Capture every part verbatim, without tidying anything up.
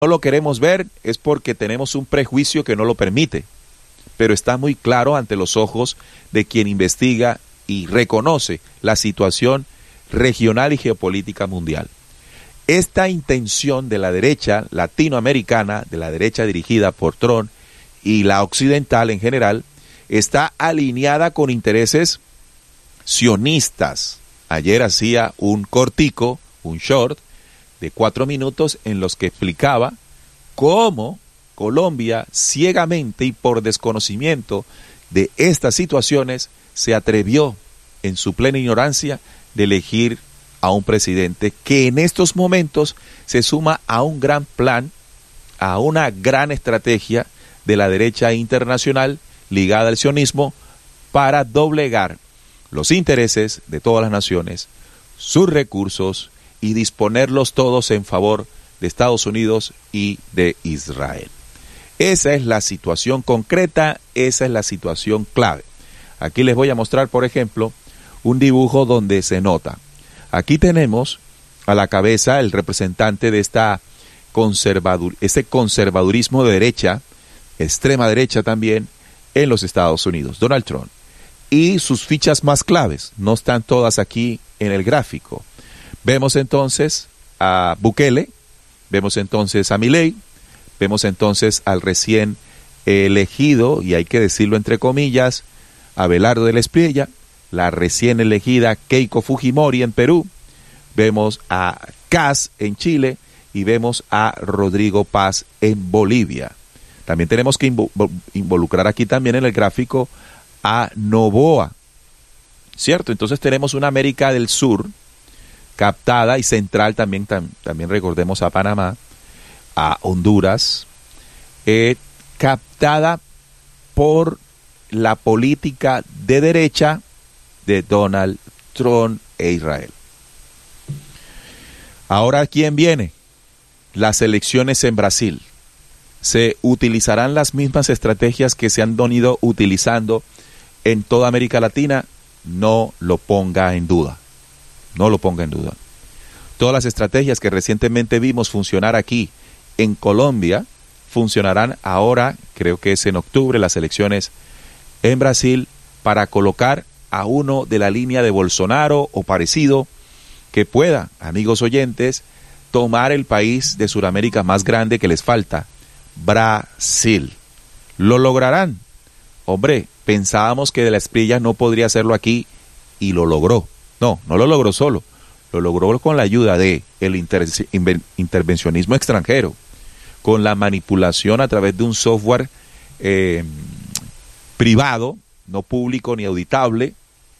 no lo queremos ver es porque tenemos un prejuicio que no lo permite, pero está muy claro ante los ojos de quien investiga y reconoce la situación regional y geopolítica mundial. Esta intención de la derecha latinoamericana, de la derecha dirigida por Trump y la occidental en general, está alineada con intereses sionistas. Ayer hacía un cortico, un short, de cuatro minutos en los que explicaba cómo Colombia, ciegamente y por desconocimiento de estas situaciones, se atrevió en su plena ignorancia de elegir a un presidente que en estos momentos se suma a un gran plan, a una gran estrategia de la derecha internacional ligada al sionismo para doblegar los intereses de todas las naciones, sus recursos y disponerlos todos en favor de Estados Unidos y de Israel. Esa es la situación concreta, esa es la situación clave. Aquí les voy a mostrar, por ejemplo, un dibujo donde se nota. Aquí tenemos a la cabeza el representante de esta conservador, este conservadurismo de derecha, extrema derecha también, en los Estados Unidos, Donald Trump. Y sus fichas más claves, no están todas aquí en el gráfico. Vemos entonces a Bukele, vemos entonces a Milei, vemos entonces al recién elegido, y hay que decirlo entre comillas, Abelardo de la Espriella, la recién elegida Keiko Fujimori en Perú, vemos a Kast en Chile y vemos a Rodrigo Paz en Bolivia. También tenemos que involucrar aquí también en el gráfico a Noboa, ¿cierto? Entonces tenemos una América del Sur captada y central también, tam, también recordemos a Panamá, a Honduras, eh, captada por la política de derecha de Donald Trump e Israel. Ahora, ¿quién viene? Las elecciones en Brasil. ¿Se utilizarán las mismas estrategias que se han venido utilizando en toda América Latina? No lo ponga en duda. No lo ponga en duda. Todas las estrategias que recientemente vimos funcionar aquí en Colombia funcionarán ahora, creo que es en octubre, las elecciones en Brasil, para colocar a uno de la línea de Bolsonaro o parecido que pueda, amigos oyentes, tomar el país de Sudamérica más grande que les falta, Brasil. ¿Lo lograrán? Hombre, pensábamos que de la Espriella no podría hacerlo aquí y lo logró. No, no lo logró solo, lo logró con la ayuda de el inter intervencionismo extranjero, con la manipulación a través de un software eh, privado, no público ni auditable,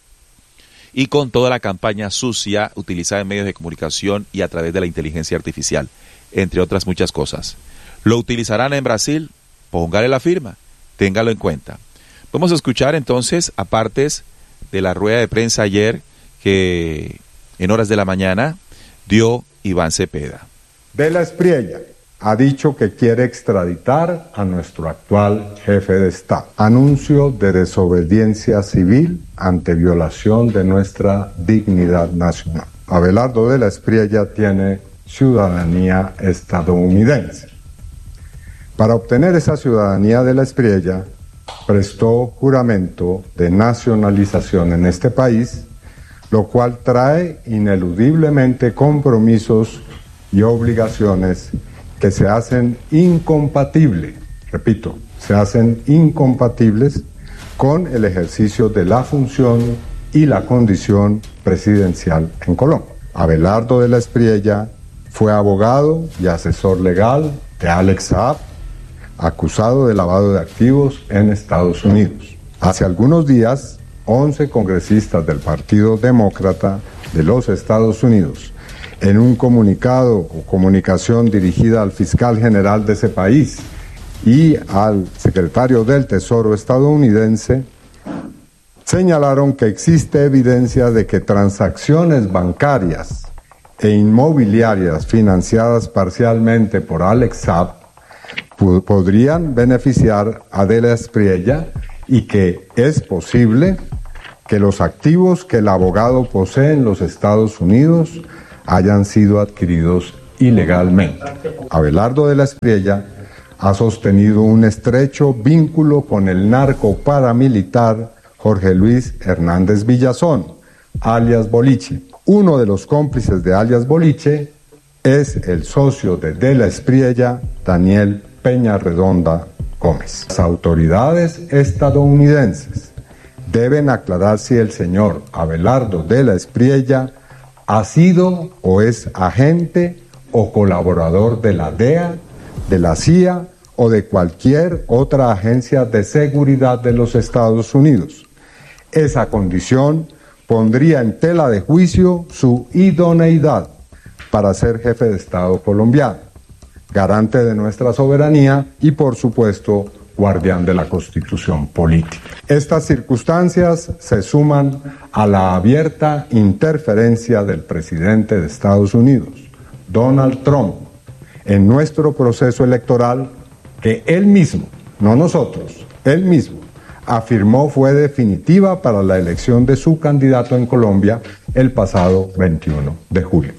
y con toda la campaña sucia utilizada en medios de comunicación y a través de la inteligencia artificial, entre otras muchas cosas. ¿Lo utilizarán en Brasil? Póngale la firma, téngalo en cuenta. Vamos a escuchar entonces a partes de la rueda de prensa ayer que en horas de la mañana dio Iván Cepeda. De la Espriella ha dicho que quiere extraditar a nuestro actual jefe de Estado. Anuncio de desobediencia civil ante violación de nuestra dignidad nacional. Abelardo de la Espriella tiene ciudadanía estadounidense. Para obtener esa ciudadanía de la Espriella, prestó juramento de nacionalización en este país, lo cual trae ineludiblemente compromisos y obligaciones que se hacen incompatibles, repito, se hacen incompatibles con el ejercicio de la función y la condición presidencial en Colombia. Abelardo de la Espriella fue abogado y asesor legal de Alex Saab, acusado de lavado de activos en Estados Unidos. Hace algunos días, once congresistas del Partido Demócrata de los Estados Unidos, en un comunicado o comunicación dirigida al fiscal general de ese país y al secretario del Tesoro estadounidense, señalaron que existe evidencia de que transacciones bancarias e inmobiliarias financiadas parcialmente por Alex Saab podrían beneficiar a De la Espriella y que es posible que los activos que el abogado posee en los Estados Unidos hayan sido adquiridos ilegalmente. Abelardo de la Espriella ha sostenido un estrecho vínculo con el narco paramilitar Jorge Luis Hernández Villazón, alias Boliche. Uno de los cómplices de alias Boliche es el socio de De la Espriella, Daniel Peñarredonda Gómez. Las autoridades estadounidenses deben aclarar si el señor Abelardo de la Espriella ha sido o es agente o colaborador de la D E A, de la C I A o de cualquier otra agencia de seguridad de los Estados Unidos. Esa condición pondría en tela de juicio su idoneidad para ser jefe de Estado colombiano, garante de nuestra soberanía y, por supuesto, guardián de la Constitución política. Estas circunstancias se suman a la abierta interferencia del presidente de Estados Unidos, Donald Trump, en nuestro proceso electoral que él mismo, no nosotros, él mismo, afirmó fue definitiva para la elección de su candidato en Colombia el pasado veintiuno de julio.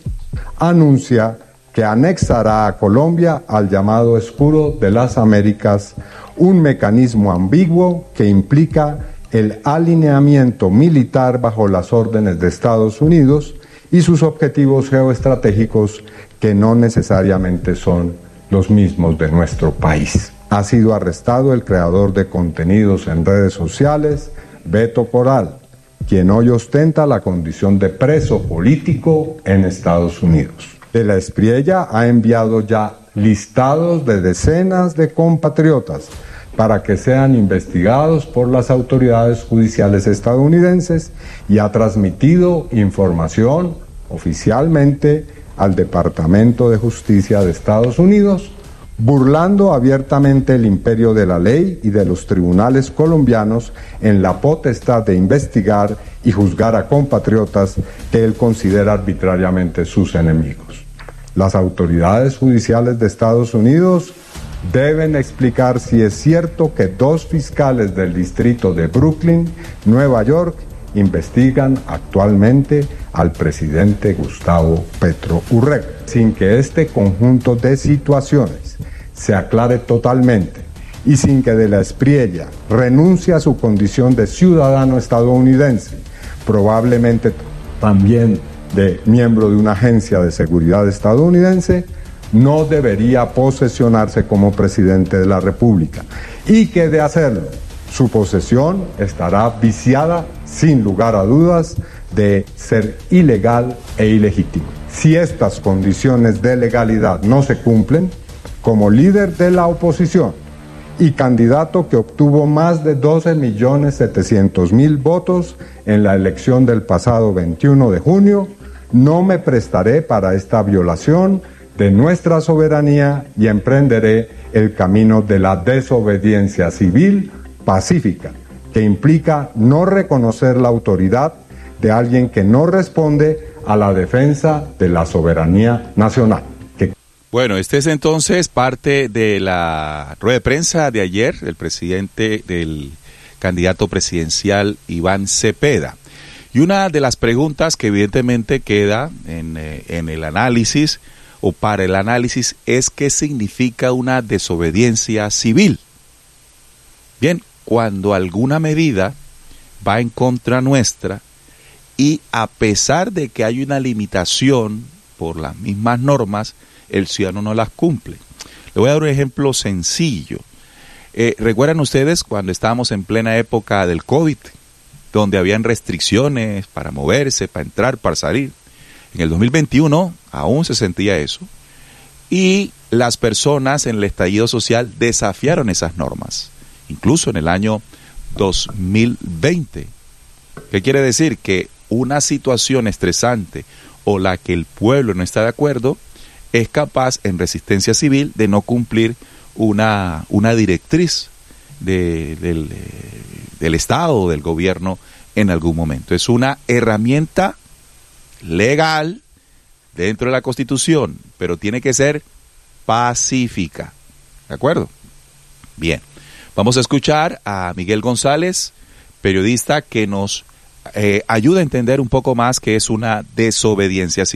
Anuncia que anexará a Colombia al llamado Escudo de las Américas, un mecanismo ambiguo que implica el alineamiento militar bajo las órdenes de Estados Unidos y sus objetivos geoestratégicos que no necesariamente son los mismos de nuestro país. Ha sido arrestado el creador de contenidos en redes sociales, Beto Coral, quien hoy ostenta la condición de preso político en Estados Unidos. De la Espriella ha enviado ya listados de decenas de compatriotas para que sean investigados por las autoridades judiciales estadounidenses y ha transmitido información oficialmente al Departamento de Justicia de Estados Unidos, burlando abiertamente el imperio de la ley y de los tribunales colombianos en la potestad de investigar y juzgar a compatriotas que él considera arbitrariamente sus enemigos. Las autoridades judiciales de Estados Unidos deben explicar si es cierto que dos fiscales del distrito de Brooklyn, Nueva York, investigan actualmente al presidente Gustavo Petro Urrego. Sin que este conjunto de situaciones se aclare totalmente y sin que De la Espriella renuncie a su condición de ciudadano estadounidense, probablemente también de miembro de una agencia de seguridad estadounidense, no debería posesionarse como presidente de la República y que de hacerlo, su posesión estará viciada, sin lugar a dudas, de ser ilegal e ilegítimo. Si estas condiciones de legalidad no se cumplen, como líder de la oposición y candidato que obtuvo más de doce millones setecientos mil votos en la elección del pasado veintiuno de junio, no me prestaré para esta violación de nuestra soberanía y emprenderé el camino de la desobediencia civil pacífica, que implica no reconocer la autoridad de alguien que no responde a la defensa de la soberanía nacional. Que... Bueno, este es entonces parte de la rueda de prensa de ayer del presidente, del candidato presidencial Iván Cepeda. Y una de las preguntas que evidentemente queda en, eh, en el análisis o para el análisis es qué significa una desobediencia civil. Bien, cuando alguna medida va en contra nuestra y a pesar de que hay una limitación por las mismas normas, el ciudadano no las cumple. Le voy a dar un ejemplo sencillo. Eh, ¿Recuerdan ustedes cuando estábamos en plena época del COVID, donde habían restricciones para moverse, para entrar, para salir? En el dos mil veintiuno aún se sentía eso y las personas en el estallido social desafiaron esas normas, incluso en el año dos mil veinte. ¿Qué quiere decir? Que una situación estresante o la que el pueblo no está de acuerdo es capaz en resistencia civil de no cumplir una, una directriz de, del, del Estado o del gobierno en algún momento. Es una herramienta legal dentro de la Constitución, pero tiene que ser pacífica. ¿De acuerdo? Bien. Vamos a escuchar a Miguel González, periodista que nos eh, ayuda a entender un poco más qué es una desobediencia civil.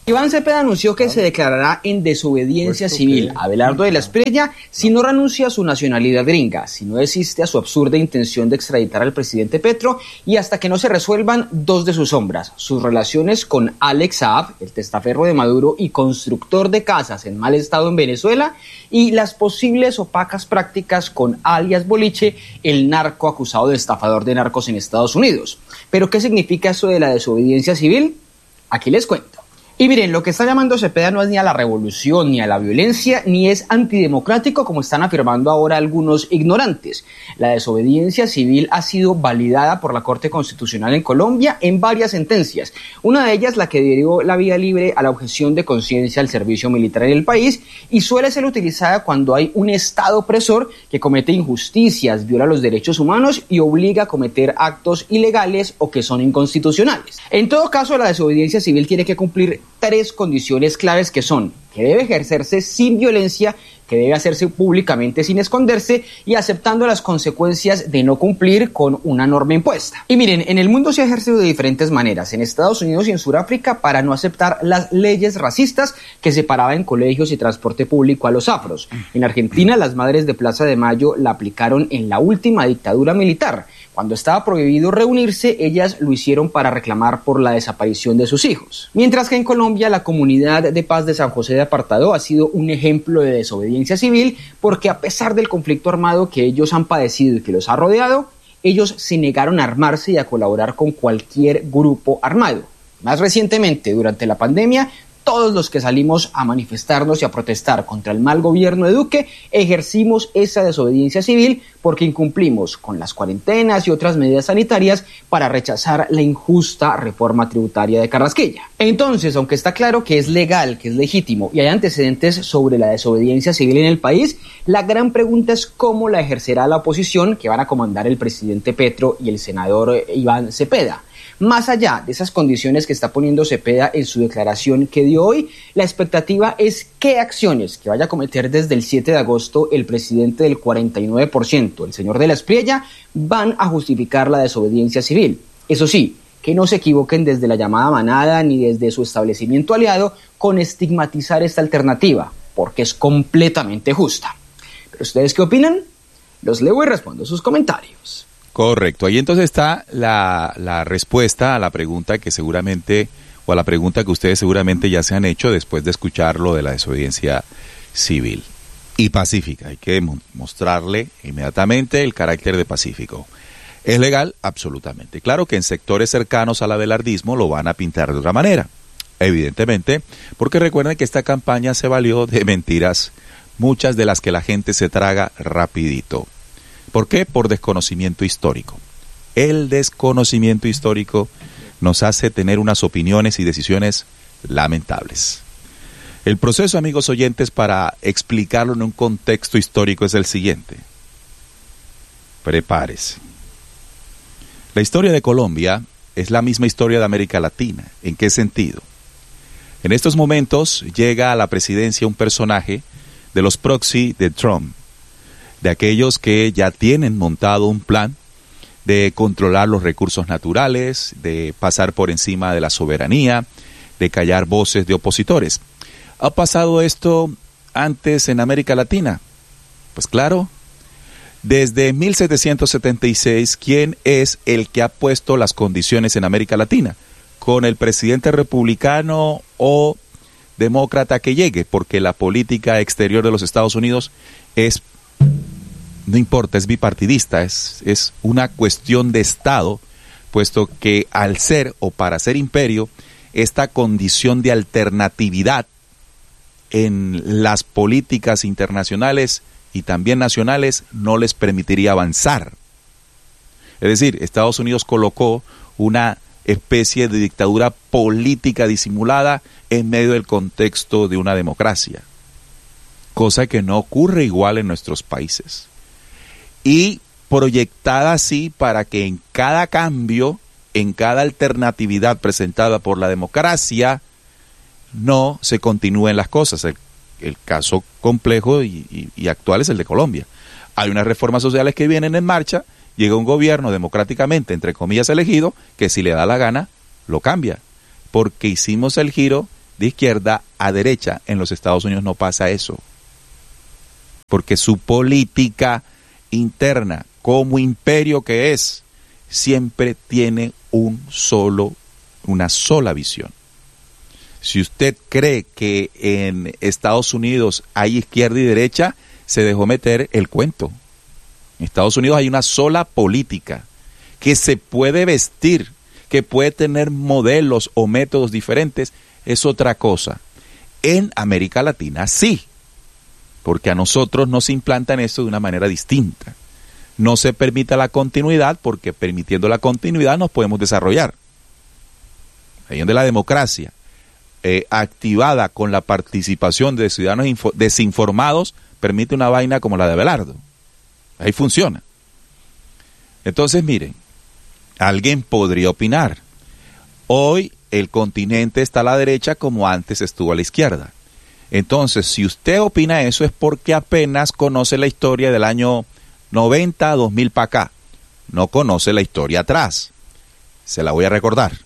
Iván Cepeda anunció que se declarará en desobediencia civil a Abelardo de la Espriella si no renuncia a su nacionalidad gringa, si no desiste a su absurda intención de extraditar al presidente Petro y hasta que no se resuelvan dos de sus sombras, sus relaciones con Alex Saab, el testaferro de Maduro y constructor de casas en mal estado en Venezuela, y las posibles opacas prácticas con alias Boliche, el narco acusado de estafador de narcos en Estados Unidos. ¿Pero qué significa eso de la desobediencia civil? Aquí les cuento. Y miren, lo que está llamando Cepeda no es ni a la revolución, ni a la violencia, ni es antidemocrático como están afirmando ahora algunos ignorantes. La desobediencia civil ha sido validada por la Corte Constitucional en Colombia en varias sentencias. Una de ellas la que dio la vía libre a la objeción de conciencia al servicio militar en el país y suele ser utilizada cuando hay un Estado opresor que comete injusticias, viola los derechos humanos y obliga a cometer actos ilegales o que son inconstitucionales. En todo caso, la desobediencia civil tiene que cumplir tres condiciones claves que son que debe ejercerse sin violencia, que debe hacerse públicamente sin esconderse y aceptando las consecuencias de no cumplir con una norma impuesta. Y miren, en el mundo se ha ejercido de diferentes maneras, en Estados Unidos y en Sudáfrica para no aceptar las leyes racistas que separaban en colegios y transporte público a los afros. En Argentina, las madres de Plaza de Mayo la aplicaron en la última dictadura militar. Cuando estaba prohibido reunirse, ellas lo hicieron para reclamar por la desaparición de sus hijos. Mientras que en Colombia, la comunidad de paz de San José de Apartadó ha sido un ejemplo de desobediencia civil porque a pesar del conflicto armado que ellos han padecido y que los ha rodeado, ellos se negaron a armarse y a colaborar con cualquier grupo armado. Más recientemente, durante la pandemia, todos los que salimos a manifestarnos y a protestar contra el mal gobierno de Duque ejercimos esa desobediencia civil porque incumplimos con las cuarentenas y otras medidas sanitarias para rechazar la injusta reforma tributaria de Carrasquilla. Entonces, aunque está claro que es legal, que es legítimo y hay antecedentes sobre la desobediencia civil en el país, la gran pregunta es cómo la ejercerá la oposición que van a comandar el presidente Petro y el senador Iván Cepeda. Más allá de esas condiciones que está poniendo Cepeda en su declaración que dio hoy, la expectativa es qué acciones que vaya a cometer desde el siete de agosto el presidente del cuarenta y nueve por ciento, el señor de la Espriella, van a justificar la desobediencia civil. Eso sí, que no se equivoquen desde la llamada manada ni desde su establecimiento aliado con estigmatizar esta alternativa, porque es completamente justa. ¿Pero ustedes qué opinan? Los leo y respondo sus comentarios. Correcto, ahí entonces está la, la respuesta a la pregunta que seguramente, o a la pregunta que ustedes seguramente ya se han hecho después de escuchar lo de la desobediencia civil y pacífica. Hay que mostrarle inmediatamente el carácter de pacífico. ¿Es legal? Absolutamente. Claro que en sectores cercanos al abelardismo lo van a pintar de otra manera, evidentemente, porque recuerden que esta campaña se valió de mentiras, muchas de las que la gente se traga rapidito. ¿Por qué? Por desconocimiento histórico. El desconocimiento histórico nos hace tener unas opiniones y decisiones lamentables. El proceso, amigos oyentes, para explicarlo en un contexto histórico es el siguiente. Prepárese. La historia de Colombia es la misma historia de América Latina. ¿En qué sentido? En estos momentos llega a la presidencia un personaje de los proxy de Trump, de aquellos que ya tienen montado un plan de controlar los recursos naturales, de pasar por encima de la soberanía, de callar voces de opositores. ¿Ha pasado esto antes en América Latina? Pues claro, desde mil setecientos setenta y seis, ¿quién es el que ha puesto las condiciones en América Latina? Con el presidente republicano o demócrata que llegue, porque la política exterior de los Estados Unidos es, no importa, es bipartidista, es, es una cuestión de Estado, puesto que al ser o para ser imperio, esta condición de alternatividad en las políticas internacionales y también nacionales no les permitiría avanzar. Es decir, Estados Unidos colocó una especie de dictadura política disimulada en medio del contexto de una democracia, cosa que no ocurre igual en nuestros países. Y proyectada así para que en cada cambio, en cada alternatividad presentada por la democracia, no se continúen las cosas. El, el caso complejo y, y, y actual es el de Colombia. Hay unas reformas sociales que vienen en marcha, llega un gobierno democráticamente, entre comillas, elegido, que si le da la gana, lo cambia. Porque hicimos el giro de izquierda a derecha. En los Estados Unidos no pasa eso, porque su política interna, como imperio que es, siempre tiene un solo, una sola visión. Si usted cree que en Estados Unidos hay izquierda y derecha, se dejó meter el cuento. En Estados Unidos hay una sola política que se puede vestir, que puede tener modelos o métodos diferentes, es otra cosa. En América Latina sí, porque a nosotros nos implantan esto de una manera distinta. No se permite la continuidad, porque permitiendo la continuidad nos podemos desarrollar. Ahí donde la democracia, eh, activada con la participación de ciudadanos desinformados, permite una vaina como la de Abelardo. Ahí funciona. Entonces, miren, alguien podría opinar, hoy el continente está a la derecha como antes estuvo a la izquierda. Entonces, si usted opina eso es porque apenas conoce la historia del año noventa a dos mil para acá. No conoce la historia atrás. Se la voy a recordar.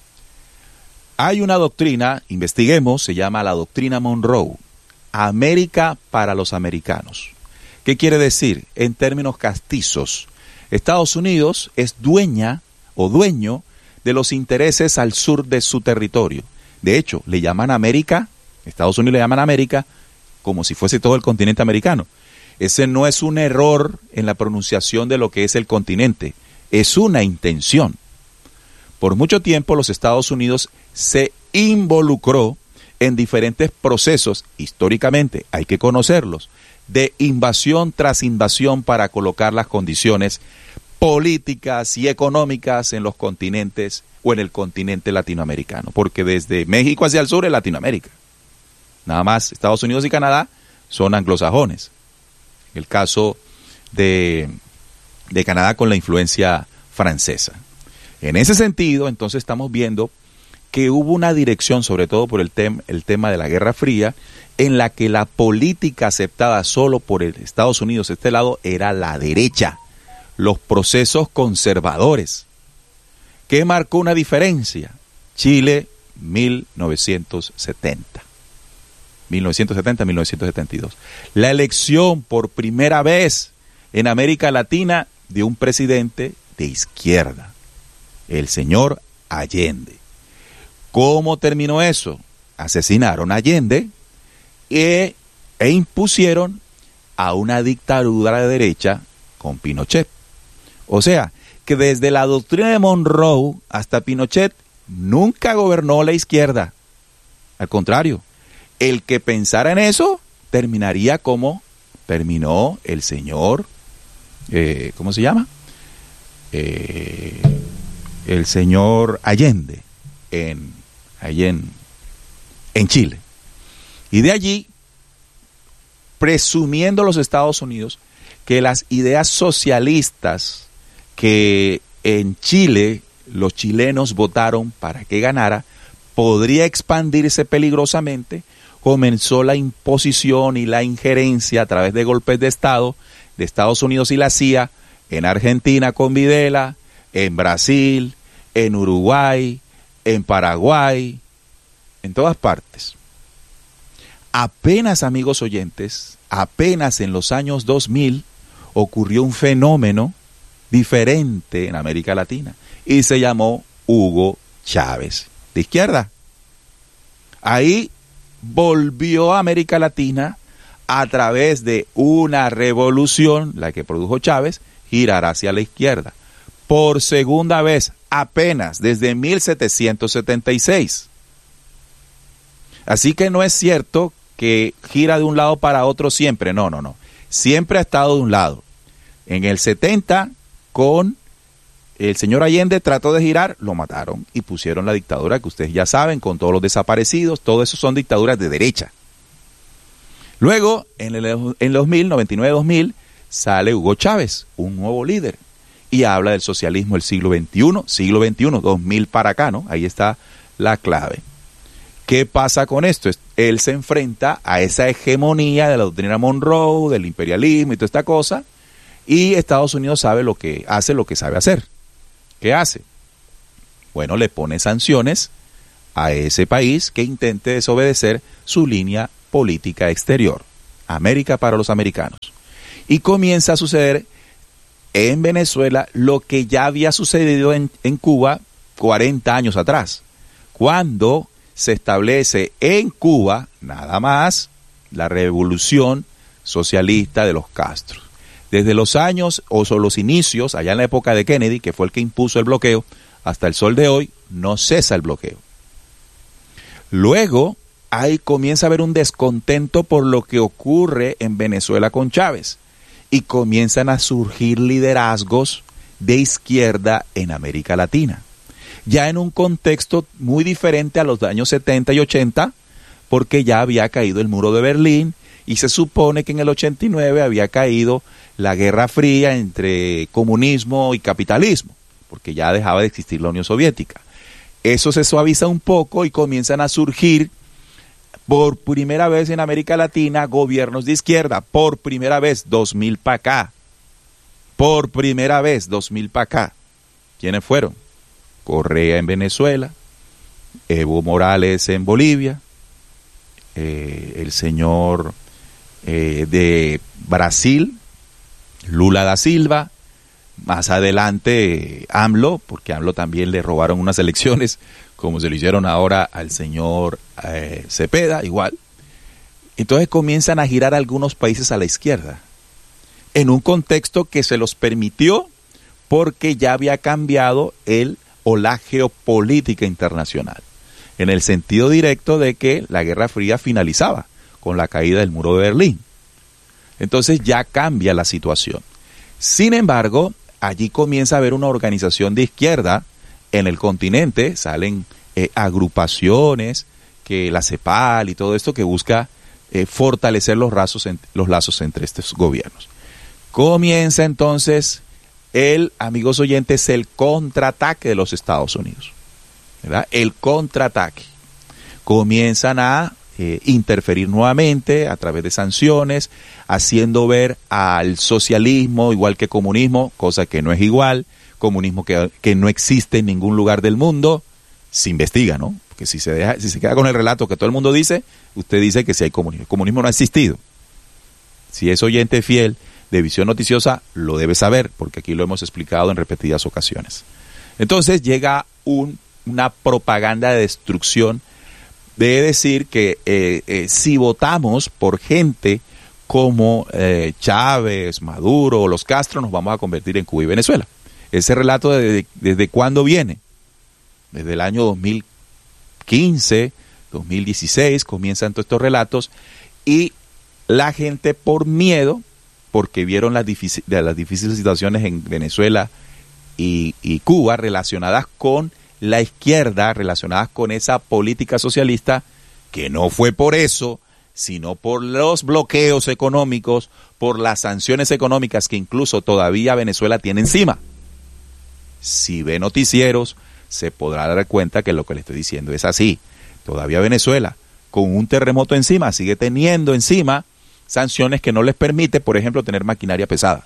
Hay una doctrina, investiguemos, se llama la doctrina Monroe. América para los americanos. ¿Qué quiere decir? En términos castizos, Estados Unidos es dueña o dueño de los intereses al sur de su territorio. De hecho, le llaman América, Estados Unidos le llaman América, como si fuese todo el continente americano. Ese no es un error en la pronunciación de lo que es el continente, es una intención. Por mucho tiempo los Estados Unidos se involucró en diferentes procesos, históricamente hay que conocerlos, de invasión tras invasión para colocar las condiciones políticas y económicas en los continentes o en el continente latinoamericano, porque desde México hacia el sur es Latinoamérica. Nada más Estados Unidos y Canadá son anglosajones. El caso de, de Canadá con la influencia francesa. En ese sentido, entonces estamos viendo que hubo una dirección, sobre todo por el, tem el tema de la Guerra Fría, en la que la política aceptada solo por el Estados Unidos, este lado, era la derecha, los procesos conservadores. ¿Qué marcó una diferencia? Chile, mil novecientos setenta. mil novecientos setenta a mil novecientos setenta y dos. La elección por primera vez en América Latina de un presidente de izquierda, el señor Allende. ¿Cómo terminó eso? Asesinaron a Allende e, e impusieron a una dictadura de derecha con Pinochet. O sea, que desde la doctrina de Monroe hasta Pinochet nunca gobernó la izquierda. Al contrario, el que pensara en eso terminaría como terminó el señor, eh, ¿cómo se llama? Eh, el señor Allende en, allí en, en Chile. Y de allí, presumiendo los Estados Unidos que las ideas socialistas que en Chile los chilenos votaron para que ganara, podría expandirse peligrosamente, comenzó la imposición y la injerencia a través de golpes de Estado de Estados Unidos y la C I A en Argentina con Videla, en Brasil, en Uruguay, en Paraguay, en todas partes. Apenas, amigos oyentes, apenas en los años dos mil ocurrió un fenómeno diferente en América Latina y se llamó Hugo Chávez, de izquierda. Ahí volvió a América Latina a través de una revolución, la que produjo Chávez, girar hacia la izquierda. Por segunda vez, apenas desde mil setecientos setenta y seis. Así que no es cierto que gira de un lado para otro siempre, no, no, no. Siempre ha estado de un lado. En el setenta, con el señor Allende trató de girar, lo mataron y pusieron la dictadura que ustedes ya saben, con todos los desaparecidos, todo eso son dictaduras de derecha. Luego, en el en dos mil, noventa y nueve dos mil, sale Hugo Chávez, un nuevo líder, y habla del socialismo del siglo veintiuno, siglo veintiuno, dos mil para acá, ¿no? Ahí está la clave. ¿Qué pasa con esto? Él se enfrenta a esa hegemonía de la doctrina Monroe, del imperialismo y toda esta cosa, y Estados Unidos sabe lo que hace, lo que sabe hacer. ¿Qué hace? Bueno, le pone sanciones a ese país que intente desobedecer su línea política exterior. América para los americanos. Y comienza a suceder en Venezuela lo que ya había sucedido en, en Cuba cuarenta años atrás, cuando se establece en Cuba nada más la revolución socialista de los Castro. Desde los años o los inicios, allá en la época de Kennedy, que fue el que impuso el bloqueo, hasta el sol de hoy, no cesa el bloqueo. Luego, ahí comienza a haber un descontento por lo que ocurre en Venezuela con Chávez y comienzan a surgir liderazgos de izquierda en América Latina, ya en un contexto muy diferente a los años setenta y ochenta, porque ya había caído el muro de Berlín y se supone que en el ochenta y nueve había caído la Guerra Fría entre comunismo y capitalismo, porque ya dejaba de existir la Unión Soviética. Eso se suaviza un poco y comienzan a surgir por primera vez en América Latina gobiernos de izquierda, por primera vez dos mil para acá, por primera vez dos mil para acá. ¿Quiénes fueron? Correa en Venezuela, Evo Morales en Bolivia, eh, el señor eh, de Brasil, Lula da Silva, más adelante AMLO, porque a AMLO también le robaron unas elecciones, como se lo hicieron ahora al señor eh, Cepeda, igual. Entonces comienzan a girar algunos países a la izquierda, en un contexto que se los permitió porque ya había cambiado el o la geopolítica internacional, en el sentido directo de que la Guerra Fría finalizaba con la caída del muro de Berlín. Entonces ya cambia la situación. Sin embargo, allí comienza a haber una organización de izquierda en el continente, salen eh, agrupaciones, que la CEPAL y todo esto que busca eh, fortalecer los lazos, en, los lazos entre estos gobiernos. Comienza entonces el, amigos oyentes, el contraataque de los Estados Unidos, ¿verdad? El contraataque. Comienzan a eh, interferir nuevamente a través de sanciones, haciendo ver al socialismo igual que comunismo, cosa que no es igual, comunismo que, que no existe en ningún lugar del mundo. Se investiga, ¿no? Porque si se deja, si se queda con el relato que todo el mundo dice, usted dice que sí hay comunismo. El comunismo no ha existido. Si es oyente fiel de Visión Noticiosa, lo debe saber, porque aquí lo hemos explicado en repetidas ocasiones. Entonces llega un, una propaganda de destrucción de decir que eh, eh, si votamos por gente como eh, Chávez, Maduro o los Castro, nos vamos a convertir en Cuba y Venezuela. Ese relato desde, desde cuándo viene, desde el año dos mil quince, dos mil dieciséis, comienzan todos estos relatos y la gente por miedo, porque vieron las, difícil, las difíciles situaciones en Venezuela y, y Cuba relacionadas con la izquierda, relacionadas con esa política socialista, que no fue por eso, sino por los bloqueos económicos, por las sanciones económicas que incluso todavía Venezuela tiene encima. Si ve noticieros, se podrá dar cuenta que lo que le estoy diciendo es así. Todavía Venezuela, con un terremoto encima, sigue teniendo encima sanciones que no les permite, por ejemplo, tener maquinaria pesada.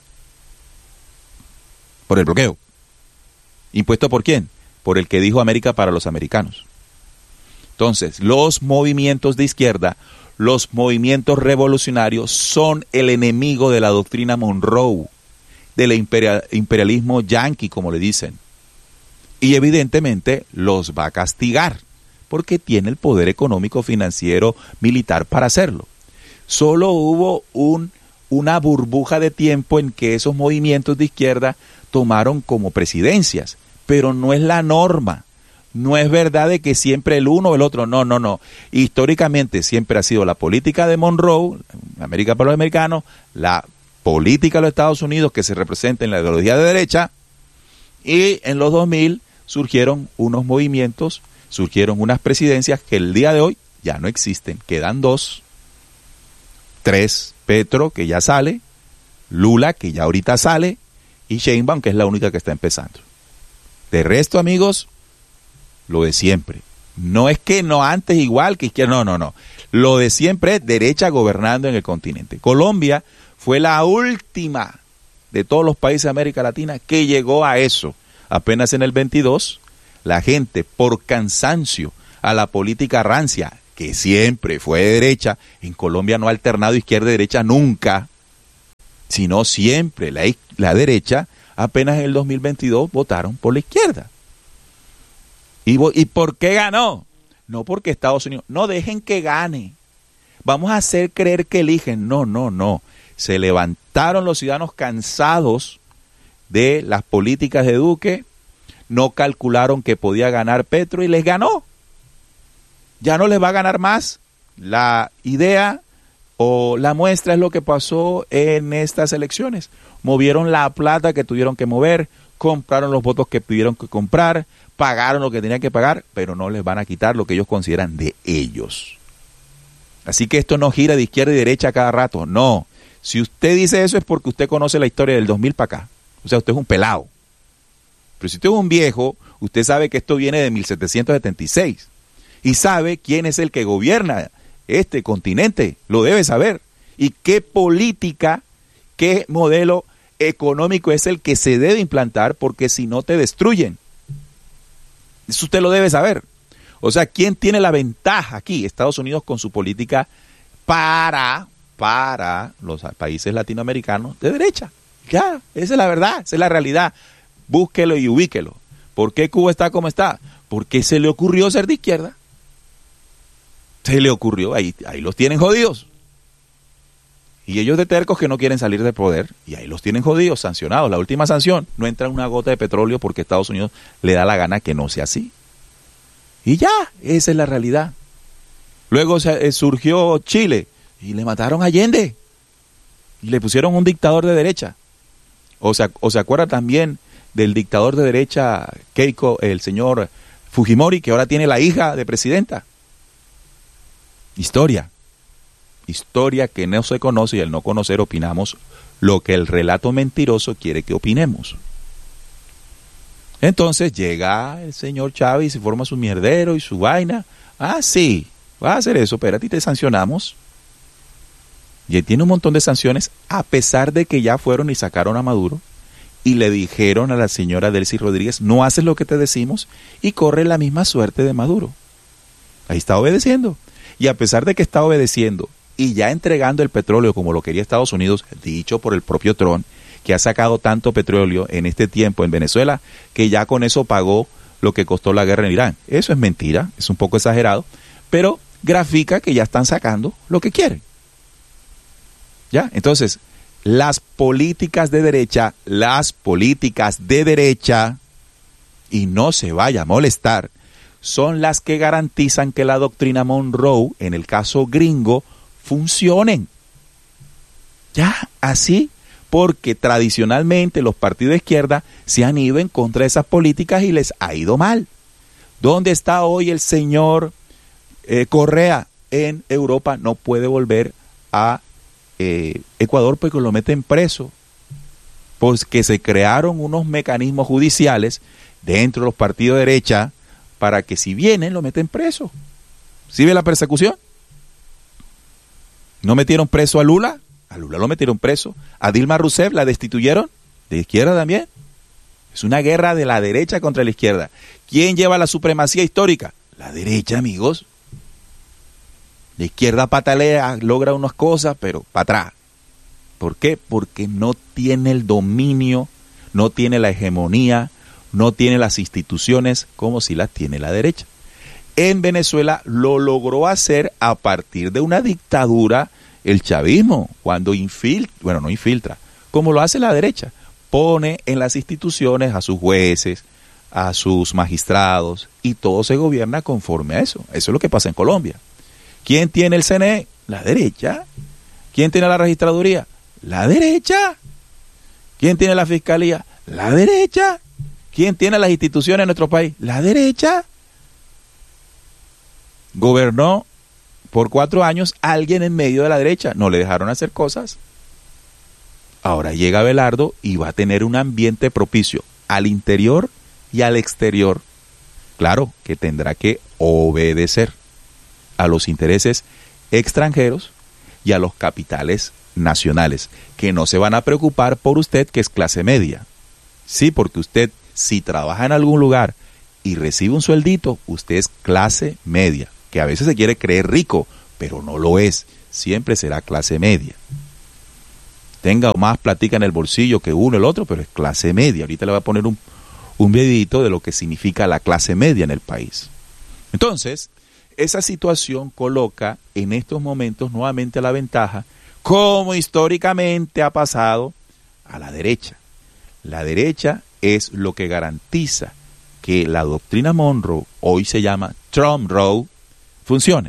Por el bloqueo. ¿Impuesto por quién? Por el que dijo América para los americanos. Entonces, los movimientos de izquierda, los movimientos revolucionarios son el enemigo de la doctrina Monroe, del imperial, imperialismo yanqui, como le dicen. Y evidentemente los va a castigar, porque tiene el poder económico, financiero, militar para hacerlo. Solo hubo un, una burbuja de tiempo en que esos movimientos de izquierda tomaron como presidencias, pero no es la norma. No es verdad de que siempre el uno o el otro, no, no, no. Históricamente siempre ha sido la política de Monroe, América para los americanos, la política de los Estados Unidos que se representa en la ideología de derecha, y en los dos mil surgieron unos movimientos, surgieron unas presidencias que el día de hoy ya no existen, quedan dos, tres, Petro, que ya sale, Lula, que ya ahorita sale, y Sheinbaum, que es la única que está empezando. De resto, amigos, lo de siempre. No es que no antes igual que izquierda, no, no, no. Lo de siempre es derecha gobernando en el continente. Colombia fue la última de todos los países de América Latina que llegó a eso. Apenas en el veintidós, la gente por cansancio a la política rancia, que siempre fue de derecha. En Colombia no ha alternado izquierda y derecha nunca, sino siempre la, la derecha. Apenas en el dos mil veintidós votaron por la izquierda. ¿Y, ¿Y por qué ganó? No porque Estados Unidos, no dejen que gane. Vamos a hacer creer que eligen. No, no, no. Se levantaron los ciudadanos cansados de las políticas de Duque, no calcularon que podía ganar Petro y les ganó. Ya no les va a ganar más. La idea o la muestra es lo que pasó en estas elecciones. Movieron la plata que tuvieron que mover, compraron los votos que tuvieron que comprar, pagaron lo que tenían que pagar, pero no les van a quitar lo que ellos consideran de ellos. Así que esto no gira de izquierda y derecha a cada rato, no. Si usted dice eso es porque usted conoce la historia del dos mil para acá. O sea, usted es un pelado. Pero si usted es un viejo, usted sabe que esto viene de mil setecientos setenta y seis. Y sabe quién es el que gobierna este continente. Lo debe saber. Y qué política, qué modelo económico es el que se debe implantar, porque si no te destruyen. Eso usted lo debe saber. O sea, ¿quién tiene la ventaja aquí? Estados Unidos con su política para, para los países latinoamericanos de derecha. Ya, esa es la verdad, esa es la realidad. Búsquelo y ubíquelo. ¿Por qué Cuba está como está? Porque se le ocurrió ser de izquierda. Se le ocurrió, ahí, ahí los tienen jodidos. Y ellos de tercos que no quieren salir del poder, y ahí los tienen jodidos, sancionados. La última sanción, no entra una gota de petróleo porque Estados Unidos le da la gana que no sea así. Y ya, esa es la realidad. Luego se, eh, surgió Chile y le mataron a Allende. Y le pusieron un dictador de derecha. O sea, o se acuerda también del dictador de derecha Keiko, el señor Fujimori, que ahora tiene la hija de presidenta. Historia. Historia que no se conoce, y al no conocer opinamos lo que el relato mentiroso quiere que opinemos. Entonces llega el señor Chávez y se forma su mierdero y su vaina. Ah, sí, va a hacer eso, pero a ti te sancionamos. Y él tiene un montón de sanciones, a pesar de que ya fueron y sacaron a Maduro y le dijeron a la señora Delcy Rodríguez, no haces lo que te decimos, y corre la misma suerte de Maduro. Ahí está obedeciendo. Y a pesar de que está obedeciendo y ya entregando el petróleo como lo quería Estados Unidos, dicho por el propio Trump, que ha sacado tanto petróleo en este tiempo en Venezuela, que ya con eso pagó lo que costó la guerra en Irán. Eso es mentira, es un poco exagerado, pero grafica que ya están sacando lo que quieren. ¿Ya? Entonces, las políticas de derecha, las políticas de derecha, y no se vaya a molestar, son las que garantizan que la doctrina Monroe, en el caso gringo, funcionen. Ya, así, porque tradicionalmente los partidos de izquierda se han ido en contra de esas políticas y les ha ido mal. ¿Dónde está hoy el señor eh, Correa? En Europa no puede volver a eh, Ecuador porque lo meten preso, porque se crearon unos mecanismos judiciales dentro de los partidos de derecha para que si vienen lo meten preso. ¿Sí ve la persecución? ¿No metieron preso a Lula? A Lula lo metieron preso. A Dilma Rousseff la destituyeron, de izquierda también. Es una guerra de la derecha contra la izquierda. ¿Quién lleva la supremacía histórica? La derecha, amigos. La izquierda patalea, logra unas cosas, pero para atrás. ¿Por qué? Porque no tiene el dominio, no tiene la hegemonía, no tiene las instituciones como si las tiene la derecha. En Venezuela lo logró hacer a partir de una dictadura el chavismo, cuando infiltra, bueno, no infiltra, como lo hace la derecha, pone en las instituciones a sus jueces, a sus magistrados, y todo se gobierna conforme a eso. Eso es lo que pasa en Colombia. ¿Quién tiene el C N E? La derecha. ¿Quién tiene la registraduría? La derecha. ¿Quién tiene la fiscalía? La derecha. ¿Quién tiene las instituciones en nuestro país? La derecha. Gobernó por cuatro años alguien en medio de la derecha. No le dejaron hacer cosas. Ahora llega Abelardo y va a tener un ambiente propicio al interior y al exterior. Claro que tendrá que obedecer a los intereses extranjeros y a los capitales nacionales, que no se van a preocupar por usted, que es clase media. Sí, porque usted, si trabaja en algún lugar y recibe un sueldito, usted es clase media, que a veces se quiere creer rico, pero no lo es, siempre será clase media. Tenga más platica en el bolsillo que uno el otro, pero es clase media. Ahorita le voy a poner un, un videito de lo que significa la clase media en el país. Entonces, esa situación coloca en estos momentos nuevamente a la ventaja, como históricamente ha pasado, a la derecha. La derecha es lo que garantiza que la doctrina Monroe, hoy se llama Trump-Roe, funcione.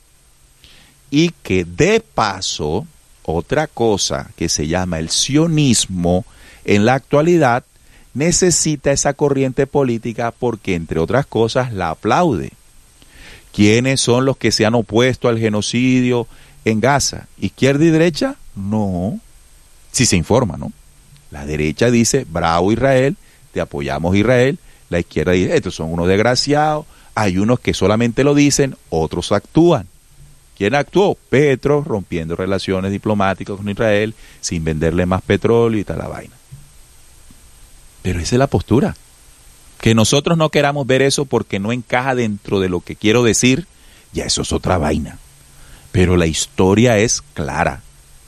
Y que de paso, otra cosa que se llama el sionismo en la actualidad necesita esa corriente política porque, entre otras cosas, la aplaude. ¿Quiénes son los que se han opuesto al genocidio en Gaza? ¿Izquierda y derecha? No. Si se informa, ¿no? La derecha dice, bravo Israel, te apoyamos Israel. La izquierda dice, estos son unos desgraciados. Hay unos que solamente lo dicen, otros actúan. ¿Quién actuó? Petro, rompiendo relaciones diplomáticas con Israel, sin venderle más petróleo y tal la vaina. Pero esa es la postura. Que nosotros no queramos ver eso porque no encaja dentro de lo que quiero decir, ya eso es otra vaina. Pero la historia es clara.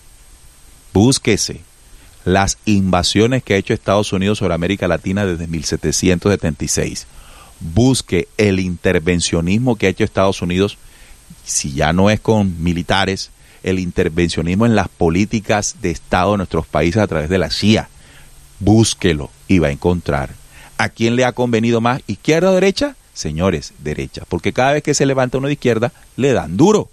Búsquese las invasiones que ha hecho Estados Unidos sobre América Latina desde mil setecientos setenta y seis. Busque el intervencionismo que ha hecho Estados Unidos, si ya no es con militares, el intervencionismo en las políticas de Estado de nuestros países a través de la C I A. Búsquelo y va a encontrar. ¿A quién le ha convenido más? ¿Izquierda o derecha? Señores, derecha. Porque cada vez que se levanta uno de izquierda, le dan duro.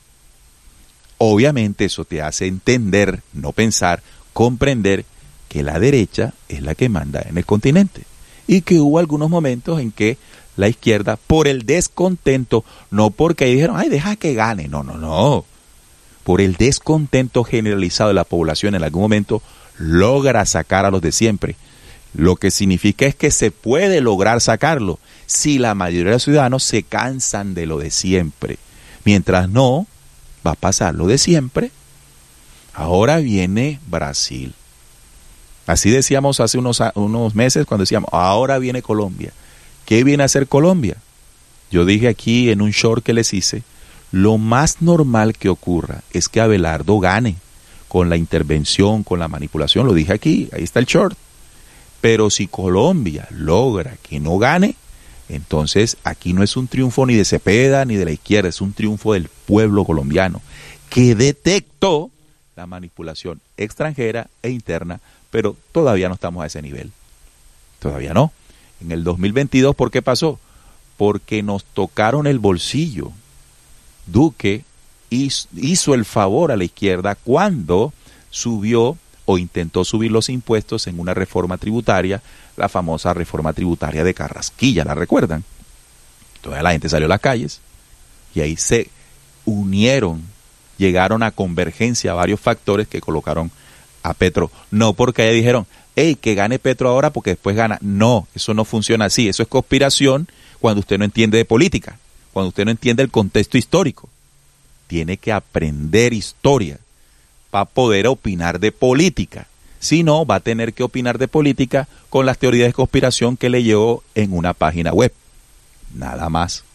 Obviamente eso te hace entender, no pensar, comprender que la derecha es la que manda en el continente. Y que hubo algunos momentos en que la izquierda, por el descontento, no porque dijeron, ay, deja que gane, no, no, no. Por el descontento generalizado de la población en algún momento, logra sacar a los de siempre. Lo que significa es que se puede lograr sacarlo si la mayoría de los ciudadanos se cansan de lo de siempre. Mientras no, va a pasar lo de siempre. Ahora viene Brasil. Así decíamos hace unos, unos meses cuando decíamos, ahora viene Colombia. ¿Qué viene a hacer Colombia? Yo dije aquí en un short que les hice, lo más normal que ocurra es que Abelardo gane con la intervención, con la manipulación. Lo dije aquí, ahí está el short. Pero si Colombia logra que no gane, entonces aquí no es un triunfo ni de Cepeda ni de la izquierda, es un triunfo del pueblo colombiano que detectó la manipulación extranjera e interna, pero todavía no estamos a ese nivel. Todavía no. En el dos mil veintidós, ¿por qué pasó? Porque nos tocaron el bolsillo. Duque hizo el favor a la izquierda cuando subió o intentó subir los impuestos en una reforma tributaria, la famosa reforma tributaria de Carrasquilla, ¿la recuerdan? Toda la gente salió a las calles y ahí se unieron, llegaron a convergencia varios factores que colocaron a Petro. No porque dijeron, hey, que gane Petro ahora porque después gana. No, eso no funciona así. Eso es conspiración cuando usted no entiende de política, cuando usted no entiende el contexto histórico. Tiene que aprender historia para poder opinar de política. Si no, va a tener que opinar de política con las teorías de conspiración que leyó en una página web. Nada más.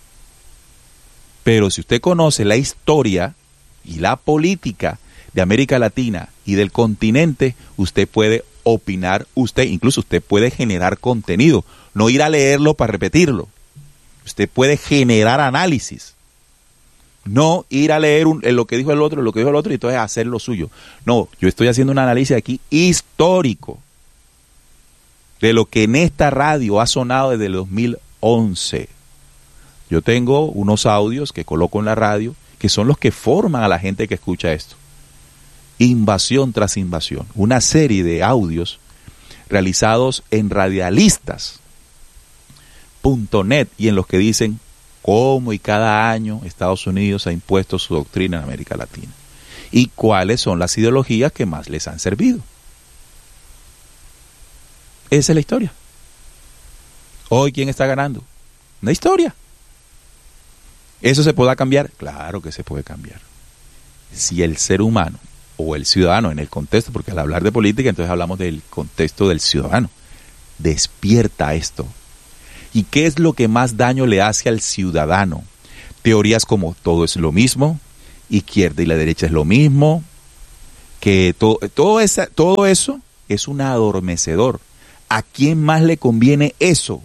Pero si usted conoce la historia y la política de América Latina y del continente, usted puede opinar, usted, incluso usted puede generar contenido, no ir a leerlo para repetirlo. Usted puede generar análisis. No ir a leer un, lo que dijo el otro, lo que dijo el otro y entonces hacer lo suyo. No, yo estoy haciendo un análisis aquí histórico de lo que en esta radio ha sonado desde el dos mil once. Yo tengo unos audios que coloco en la radio que son los que forman a la gente que escucha esto. Invasión tras invasión. Una serie de audios realizados en radialistas punto net y en los que dicen cómo y cada año Estados Unidos ha impuesto su doctrina en América Latina y cuáles son las ideologías que más les han servido. Esa es la historia. Hoy, ¿quién está ganando? Una historia. ¿Eso se podrá cambiar? Claro que se puede cambiar. Si el ser humano o el ciudadano en el contexto, porque al hablar de política entonces hablamos del contexto del ciudadano, despierta esto. ¿Y qué es lo que más daño le hace al ciudadano? Teorías como todo es lo mismo, izquierda y la derecha es lo mismo, que todo, todo, esa, todo eso es un adormecedor. ¿A quién más le conviene eso?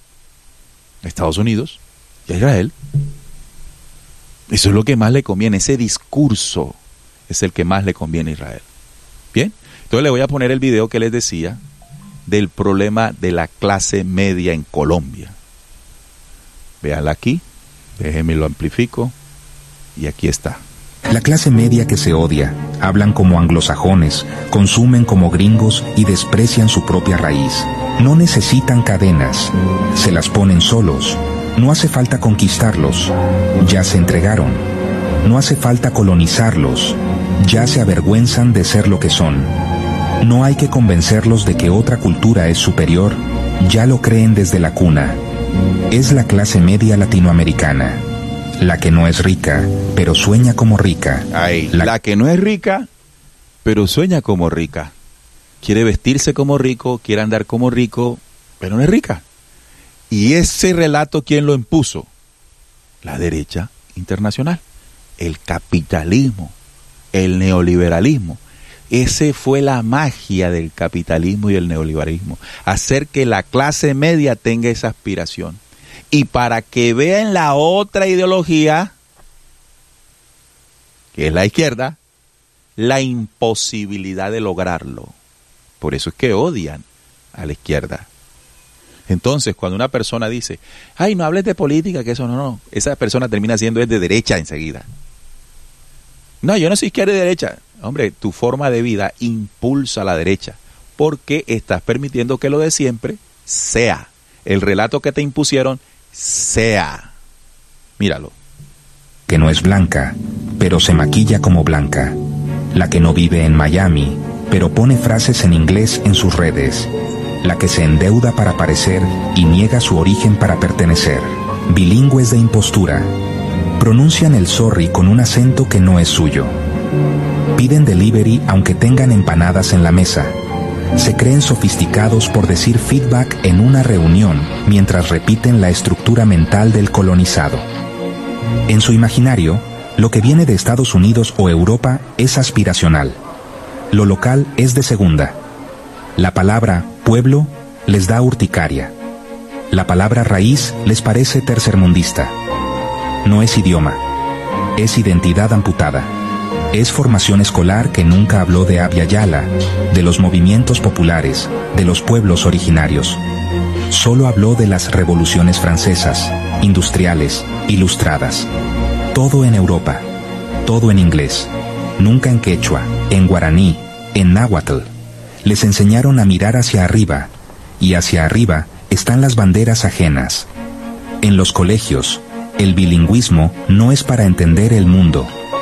A Estados Unidos y a Israel. Eso es lo que más le conviene, ese discurso es el que más le conviene a Israel. Bien, entonces le voy a poner el video que les decía del problema de la clase media en Colombia. Véanla aquí, déjenme lo amplifico y aquí está. La clase media que se odia, hablan como anglosajones, consumen como gringos y desprecian su propia raíz. No necesitan cadenas, se las ponen solos. No hace falta conquistarlos, ya se entregaron. No hace falta colonizarlos, ya se avergüenzan de ser lo que son. No hay que convencerlos de que otra cultura es superior, ya lo creen desde la cuna. Es la clase media latinoamericana. La que no es rica, pero sueña como rica. Ay, la... la que no es rica, pero sueña como rica. Quiere vestirse como rico, quiere andar como rico, pero no es rica. Y ese relato, ¿quién lo impuso? La derecha internacional, el capitalismo, el neoliberalismo. Ese fue la magia del capitalismo y el neoliberalismo, hacer que la clase media tenga esa aspiración. Y para que vean la otra ideología, que es la izquierda, la imposibilidad de lograrlo. Por eso es que odian a la izquierda. Entonces, cuando una persona dice, ay, no hables de política, que eso no, no, esa persona termina siendo es de derecha enseguida. No, yo no soy izquierda y derecha. Hombre, tu forma de vida impulsa a la derecha, porque estás permitiendo que lo de siempre sea. El relato que te impusieron sea. Míralo. Que no es blanca, pero se maquilla como blanca. La que no vive en Miami, pero pone frases en inglés en sus redes. La que se endeuda para parecer y niega su origen para pertenecer. Bilingües de impostura. Pronuncian el sorry con un acento que no es suyo. Piden delivery aunque tengan empanadas en la mesa. Se creen sofisticados por decir feedback en una reunión mientras repiten la estructura mental del colonizado. En su imaginario, lo que viene de Estados Unidos o Europa es aspiracional. Lo local es de segunda. La palabra pueblo les da urticaria. La palabra raíz les parece tercermundista. No es idioma, es identidad amputada. Es formación escolar que nunca habló de Abya Yala, de los movimientos populares, de los pueblos originarios. Solo habló de las revoluciones francesas, industriales, ilustradas. Todo en Europa, todo en inglés, nunca en quechua, en guaraní, en náhuatl. Les enseñaron a mirar hacia arriba, y hacia arriba están las banderas ajenas. En los colegios, el bilingüismo no es para entender el mundo,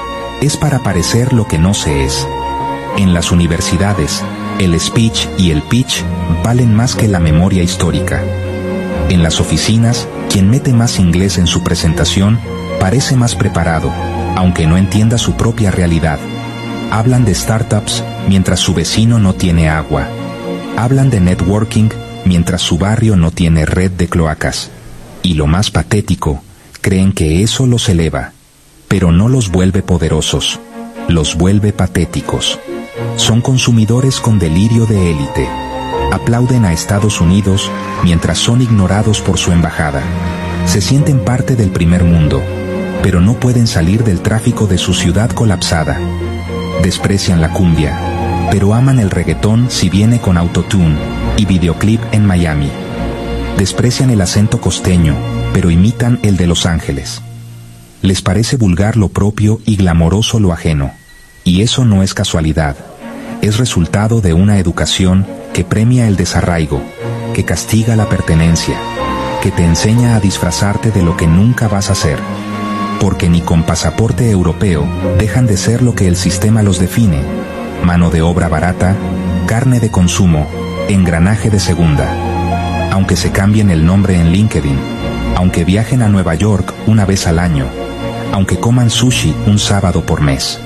es para parecer lo que no se es. En las universidades, el speech y el pitch valen más que la memoria histórica. En las oficinas, quien mete más inglés en su presentación parece más preparado, aunque no entienda su propia realidad. Hablan de startups mientras su vecino no tiene agua. Hablan de networking mientras su barrio no tiene red de cloacas. Y lo más patético, creen que eso los eleva, pero no los vuelve poderosos, los vuelve patéticos. Son consumidores con delirio de élite. Aplauden a Estados Unidos mientras son ignorados por su embajada. Se sienten parte del primer mundo, pero no pueden salir del tráfico de su ciudad colapsada. Desprecian la cumbia, pero aman el reggaetón si viene con autotune y videoclip en Miami. Desprecian el acento costeño, pero imitan el de Los Ángeles. Les parece vulgar lo propio y glamoroso lo ajeno. Y eso no es casualidad. Es resultado de una educación que premia el desarraigo, que castiga la pertenencia, que te enseña a disfrazarte de lo que nunca vas a ser. Porque ni con pasaporte europeo dejan de ser lo que el sistema los define: mano de obra barata, carne de consumo, engranaje de segunda. Aunque se cambien el nombre en LinkedIn, aunque viajen a Nueva York una vez al año, aunque coman sushi un sábado por mes.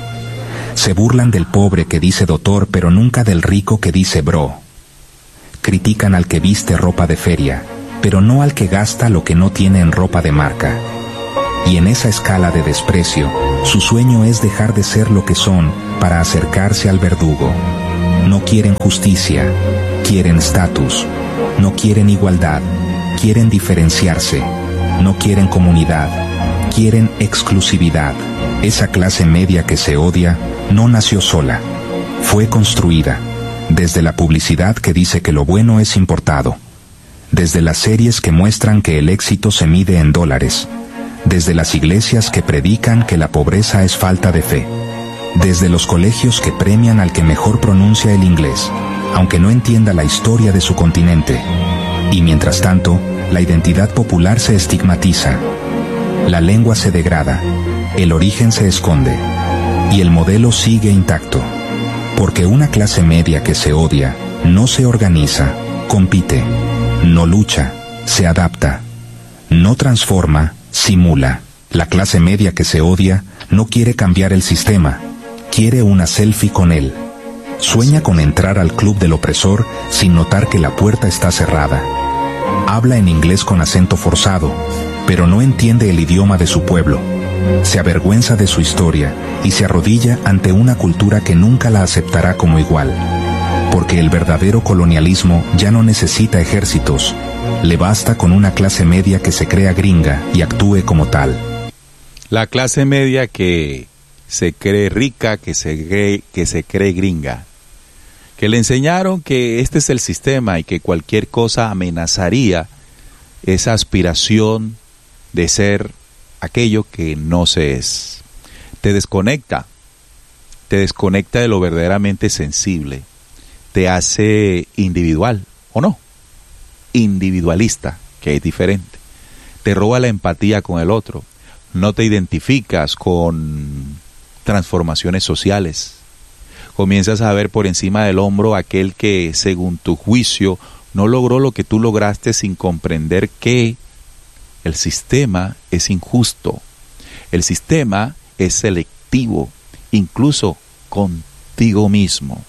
Se burlan del pobre que dice doctor, pero nunca del rico que dice bro. Critican al que viste ropa de feria, pero no al que gasta lo que no tiene en ropa de marca. Y en esa escala de desprecio, su sueño es dejar de ser lo que son para acercarse al verdugo. No quieren justicia, quieren estatus. No quieren igualdad, quieren diferenciarse. No quieren comunidad, quieren exclusividad. Esa clase media que se odia no nació sola. Fue construida desde la publicidad que dice que lo bueno es importado, desde las series que muestran que el éxito se mide en dólares, desde las iglesias que predican que la pobreza es falta de fe, desde los colegios que premian al que mejor pronuncia el inglés, aunque no entienda la historia de su continente. Y mientras tanto, la identidad popular se estigmatiza, la lengua se degrada, el origen se esconde, y el modelo sigue intacto. Porque una clase media que se odia no se organiza, compite, no lucha, se adapta, no transforma, simula. La clase media que se odia no quiere cambiar el sistema, quiere una selfie con él. Sueña con entrar al club del opresor sin notar que la puerta está cerrada. Habla en inglés con acento forzado, pero no entiende el idioma de su pueblo. Se avergüenza de su historia y se arrodilla ante una cultura que nunca la aceptará como igual. Porque el verdadero colonialismo ya no necesita ejércitos. Le basta con una clase media que se crea gringa y actúe como tal. La clase media que se cree rica, que se cree, que se cree gringa. Que le enseñaron que este es el sistema y que cualquier cosa amenazaría esa aspiración de ser aquello que no se es. Te desconecta, te desconecta de lo verdaderamente sensible, te hace individual, ¿o no? Individualista, que es diferente. Te roba la empatía con el otro, no te identificas con transformaciones sociales. Comienzas a ver por encima del hombro aquel que, según tu juicio, no logró lo que tú lograste sin comprender que el sistema es injusto, el sistema es selectivo, incluso contigo mismo.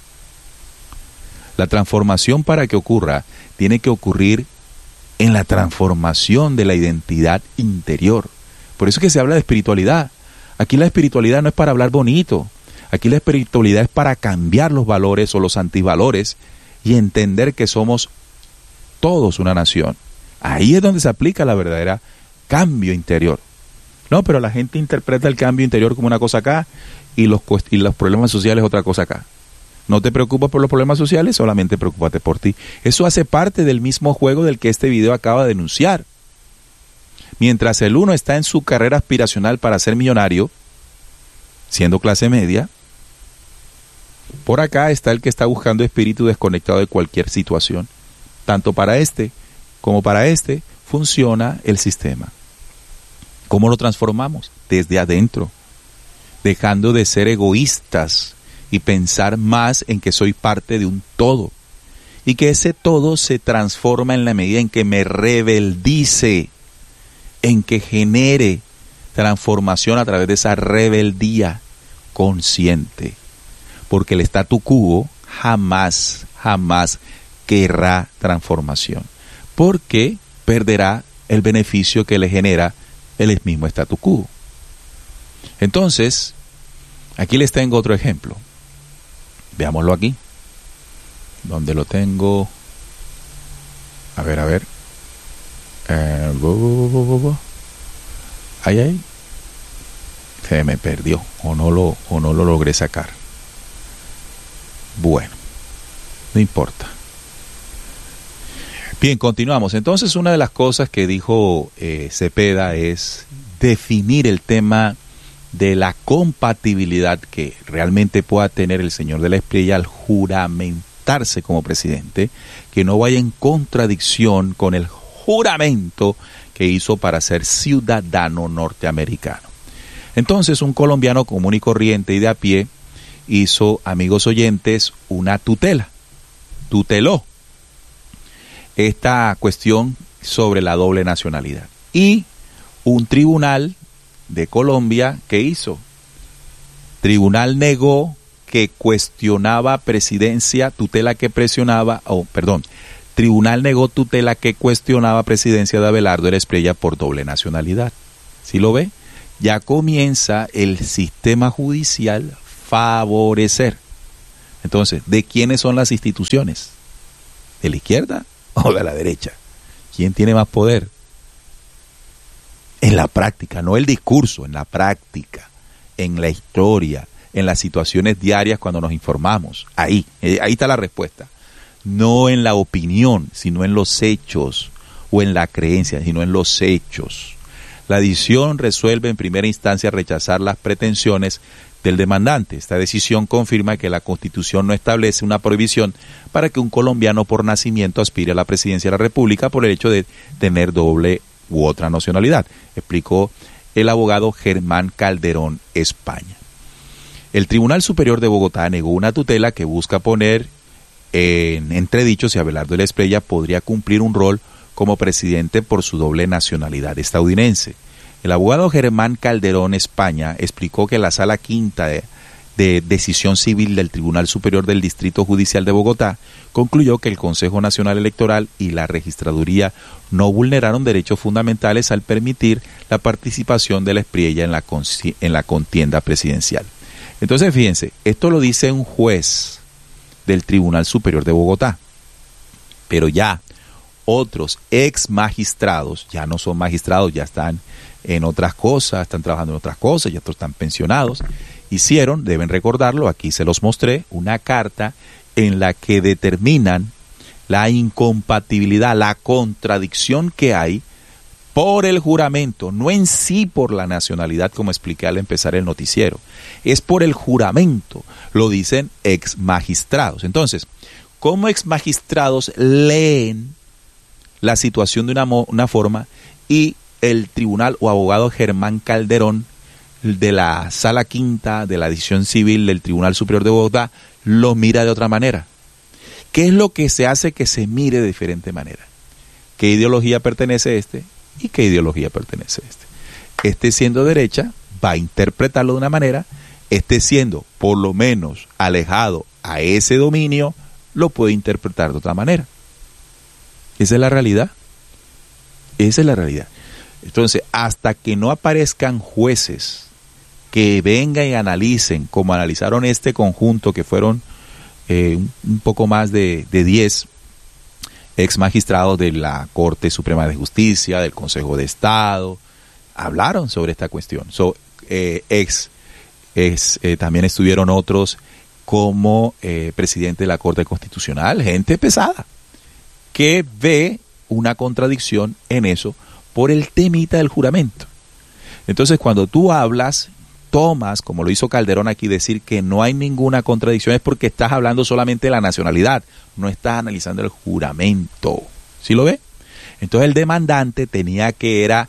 La transformación, para que ocurra, tiene que ocurrir en la transformación de la identidad interior. Por eso es que se habla de espiritualidad. Aquí la espiritualidad no es para hablar bonito, aquí la espiritualidad es para cambiar los valores o los antivalores y entender que somos todos una nación. Ahí es donde se aplica la verdadera cambio interior. No, pero la gente interpreta el cambio interior como una cosa acá y los, y los problemas sociales otra cosa acá. No te preocupas por los problemas sociales, solamente preocúpate por ti. Eso hace parte del mismo juego del que este video acaba de denunciar. Mientras el uno está en su carrera aspiracional para ser millonario, siendo clase media, por acá está el que está buscando espíritu desconectado de cualquier situación. Tanto para este como para este funciona el sistema. ¿Cómo lo transformamos? Desde adentro, dejando de ser egoístas y pensar más en que soy parte de un todo. Y que ese todo se transforma en la medida en que me rebeldice, en que genere transformación a través de esa rebeldía consciente. Porque el statu quo jamás, jamás querrá transformación. Porque perderá el beneficio que le genera el mismo statu quo. Entonces, aquí les tengo otro ejemplo. Veámoslo aquí. ¿Dónde lo tengo? A ver, a ver. Eh, bo, bo, bo, bo, bo. Ahí, ahí. Se me perdió. O no lo, o no lo logré sacar. Bueno, no importa. Bien, continuamos. Entonces, una de las cosas que dijo eh, Cepeda es definir el tema de la compatibilidad que realmente pueda tener el señor de la Espriella al juramentarse como presidente, que no vaya en contradicción con el juramento que hizo para ser ciudadano norteamericano. Entonces, un colombiano común y corriente y de a pie hizo, amigos oyentes, una tutela. Tuteló esta cuestión sobre la doble nacionalidad. Y un tribunal de Colombia, ¿qué hizo? Tribunal negó que cuestionaba presidencia, tutela que presionaba, o oh, perdón, Tribunal negó tutela que cuestionaba presidencia de Abelardo de la Espriella por doble nacionalidad. ¿Sí lo ve? Ya comienza el sistema judicial favorecer. Entonces, ¿de quiénes son las instituciones? ¿De la izquierda o de la derecha? ¿Quién tiene más poder? En la práctica, no el discurso, en la práctica, en la historia, en las situaciones diarias cuando nos informamos. Ahí, ahí está la respuesta. No en la opinión, sino en los hechos, o en la creencia, sino en los hechos. La decisión resuelve en primera instancia rechazar las pretensiones del demandante. Esta decisión confirma que la Constitución no establece una prohibición para que un colombiano por nacimiento aspire a la presidencia de la República por el hecho de tener doble u otra nacionalidad, explicó el abogado Germán Calderón España. El Tribunal Superior de Bogotá negó una tutela que busca poner en entredicho si Abelardo de la Espriella podría cumplir un rol como presidente por su doble nacionalidad estadounidense. El abogado Germán Calderón España explicó que la Sala Quinta de, de Decisión Civil del Tribunal Superior del Distrito Judicial de Bogotá concluyó que el Consejo Nacional Electoral y la Registraduría no vulneraron derechos fundamentales al permitir la participación de la Espriella en la, en la contienda presidencial. Entonces, fíjense, esto lo dice un juez del Tribunal Superior de Bogotá, pero ya otros ex magistrados, ya no son magistrados, ya están en otras cosas, están trabajando en otras cosas, ya otros están pensionados, hicieron, deben recordarlo, aquí se los mostré, una carta en la que determinan la incompatibilidad, la contradicción que hay por el juramento, no en sí por la nacionalidad, como expliqué al empezar el noticiero, es por el juramento, lo dicen ex magistrados. Entonces, ¿cómo ex magistrados leen la situación de una, una forma y el tribunal o abogado Germán Calderón de la Sala Quinta de la Decisión Civil del Tribunal Superior de Bogotá lo mira de otra manera? ¿Qué es lo que se hace que se mire de diferente manera? ¿Qué ideología pertenece este y qué ideología pertenece este? Este siendo derecha va a interpretarlo de una manera, este siendo por lo menos alejado a ese dominio lo puede interpretar de otra manera. Esa es la realidad. Esa es la realidad. Entonces, hasta que no aparezcan jueces que vengan y analicen, como analizaron este conjunto, que fueron eh, un, un poco más de, de diez ex magistrados de la Corte Suprema de Justicia, del Consejo de Estado, hablaron sobre esta cuestión. So, eh, ex, ex eh, también estuvieron otros como eh, presidente de la Corte Constitucional, gente pesada, que ve una contradicción en eso por el temita del juramento. Entonces, cuando tú hablas, tomas, como lo hizo Calderón aquí, decir que no hay ninguna contradicción, es porque estás hablando solamente de la nacionalidad, no estás analizando el juramento. ¿Sí lo ve? Entonces el demandante tenía que era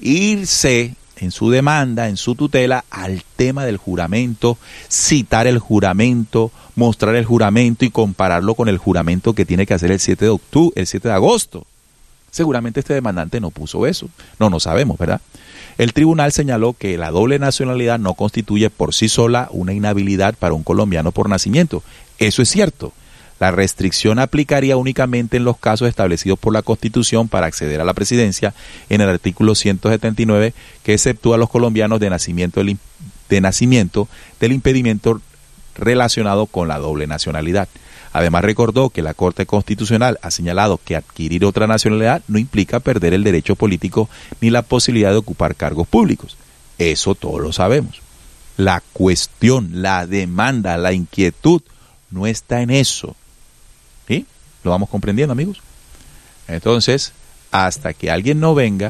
irse en su demanda, en su tutela, al tema del juramento, citar el juramento, mostrar el juramento y compararlo con el juramento que tiene que hacer el siete de octubre, el siete de agosto. Seguramente este demandante no puso eso. No, no sabemos, ¿verdad? El tribunal señaló que la doble nacionalidad no constituye por sí sola una inhabilidad para un colombiano por nacimiento. Eso es cierto. La restricción aplicaría únicamente en los casos establecidos por la Constitución para acceder a la presidencia en el artículo ciento setenta y nueve, que exceptúa a los colombianos de nacimiento del, de nacimiento del impedimento relacionado con la doble nacionalidad. Además, recordó que la Corte Constitucional ha señalado que adquirir otra nacionalidad no implica perder el derecho político ni la posibilidad de ocupar cargos públicos. Eso todos lo sabemos. La cuestión, la demanda, la inquietud no está en eso. ¿Sí? ¿Lo vamos comprendiendo, amigos? Entonces, hasta que alguien no venga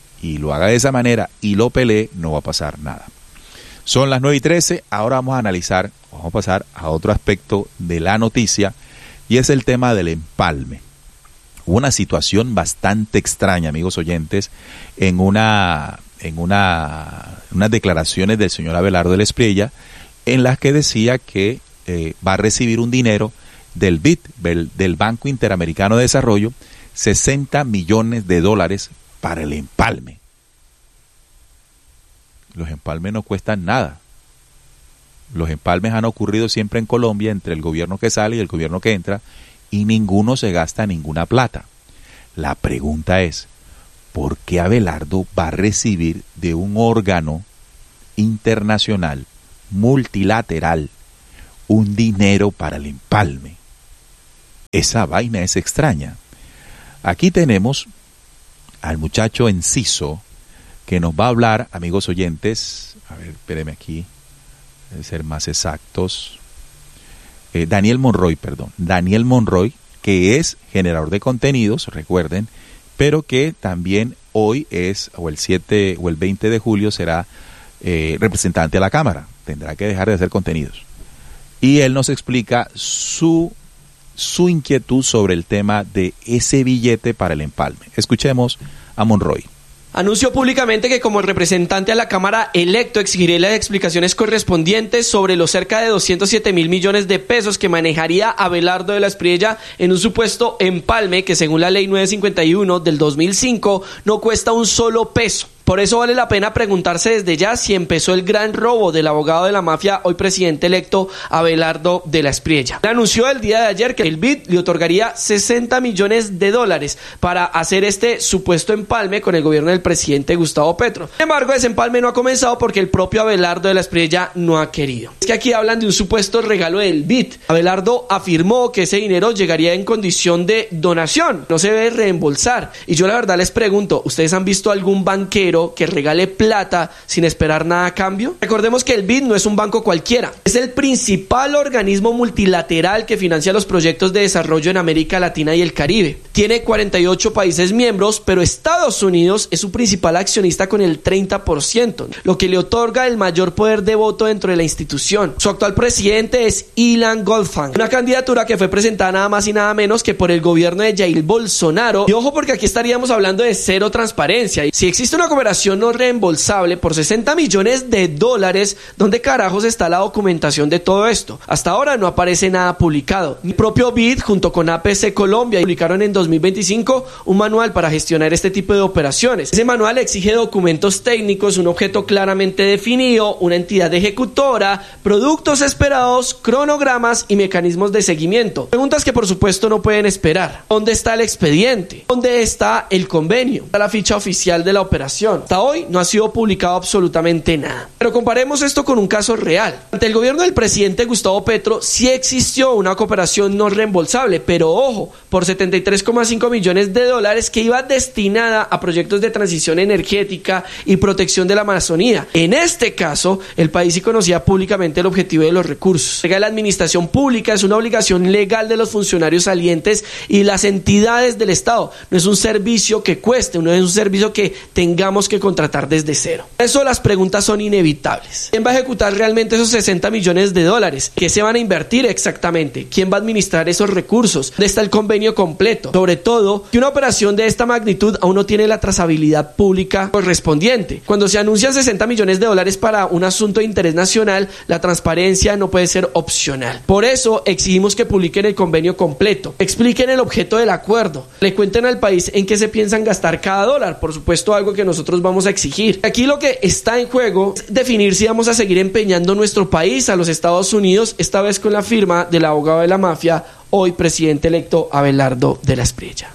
y lo haga de esa manera y lo pelee, no va a pasar nada. Son las nueve y trece, ahora vamos a analizar, vamos a pasar a otro aspecto de la noticia, y es el tema del empalme. Hubo una situación bastante extraña, amigos oyentes, en una en una unas declaraciones del señor Abelardo de la Espriella, en las que decía que eh, va a recibir un dinero del B I D, del, del Banco Interamericano de Desarrollo, sesenta millones de dólares para el empalme. Los empalmes no cuestan nada. Los empalmes han ocurrido siempre en Colombia entre el gobierno que sale y el gobierno que entra, y ninguno se gasta ninguna plata. La pregunta es, ¿por qué Abelardo va a recibir de un órgano internacional, multilateral, un dinero para el empalme? Esa vaina es extraña. Aquí tenemos al muchacho Enciso, que nos va a hablar, amigos oyentes, a ver, espérenme aquí, debe ser más exactos, eh, Daniel Monroy, perdón, Daniel Monroy, que es generador de contenidos, recuerden, pero que también hoy es, o el siete o el veinte de julio será eh, representante de la Cámara, tendrá que dejar de hacer contenidos. Y él nos explica su, su inquietud sobre el tema de ese billete para el empalme. Escuchemos a Monroy. Anunció públicamente que como representante a la Cámara electo exigiré las explicaciones correspondientes sobre los cerca de doscientos siete mil millones de pesos que manejaría Abelardo de la Espriella en un supuesto empalme que según la ley novecientos cincuenta y uno del dos mil cinco no cuesta un solo peso. Por eso vale la pena preguntarse desde ya si empezó el gran robo del abogado de la mafia, hoy presidente electo, Abelardo de la Espriella. Anunció el día de ayer que el B I D le otorgaría sesenta millones de dólares para hacer este supuesto empalme con el gobierno del presidente Gustavo Petro. Sin embargo, ese empalme no ha comenzado porque el propio Abelardo de la Espriella no ha querido. Es que aquí hablan de un supuesto regalo del B I D. Abelardo afirmó que ese dinero llegaría en condición de donación, no se debe reembolsar. Y yo la verdad les pregunto, ¿ustedes han visto algún banquero que regale plata sin esperar nada a cambio? Recordemos que el B I D no es un banco cualquiera, es el principal organismo multilateral que financia los proyectos de desarrollo en América Latina y el Caribe. Tiene cuarenta y ocho países miembros, pero Estados Unidos es su principal accionista con el treinta por ciento, lo que le otorga el mayor poder de voto dentro de la institución. Su actual presidente es Ilan Goldfang, una candidatura que fue presentada nada más y nada menos que por el gobierno de Jair Bolsonaro. Y ojo, porque aquí estaríamos hablando de cero transparencia. Si existe una cooperación no reembolsable por sesenta millones de dólares, ¿dónde carajos está la documentación de todo esto? Hasta ahora no aparece nada publicado. El propio B I D junto con A P C Colombia publicaron en dos mil veinticinco un manual para gestionar este tipo de operaciones. Ese manual exige documentos técnicos, un objeto claramente definido, una entidad ejecutora, productos esperados, cronogramas y mecanismos de seguimiento. Preguntas que por supuesto no pueden esperar. ¿Dónde está el expediente? ¿Dónde está el convenio? ¿Está la ficha oficial de la operación? Hasta hoy no ha sido publicado absolutamente nada. Pero comparemos esto con un caso real. Ante el gobierno del presidente Gustavo Petro sí existió una cooperación no reembolsable, pero ojo, por setenta y tres coma cinco millones de dólares que iba destinada a proyectos de transición energética y protección de la Amazonía. En este caso, el país sí conocía públicamente el objetivo de los recursos. La administración pública es una obligación legal de los funcionarios salientes y las entidades del Estado. No es un servicio que cueste, no es un servicio que tengamos que contratar desde cero. Por eso las preguntas son inevitables. ¿Quién va a ejecutar realmente esos sesenta millones de dólares? ¿Qué se van a invertir exactamente? ¿Quién va a administrar esos recursos? ¿Dónde está el convenio completo? Sobre todo, que una operación de esta magnitud aún no tiene la trazabilidad pública correspondiente. Cuando se anuncian sesenta millones de dólares para un asunto de interés nacional, la transparencia no puede ser opcional. Por eso exigimos que publiquen el convenio completo, expliquen el objeto del acuerdo, le cuenten al país en qué se piensan gastar cada dólar, por supuesto algo que nosotros vamos a exigir. Aquí lo que está en juego es definir si vamos a seguir empeñando nuestro país a los Estados Unidos, esta vez con la firma del abogado de la mafia, hoy presidente electo Abelardo de la Espriella.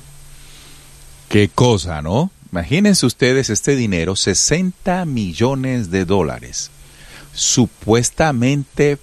Qué cosa, ¿no? Imagínense ustedes este dinero, sesenta millones de dólares, supuestamente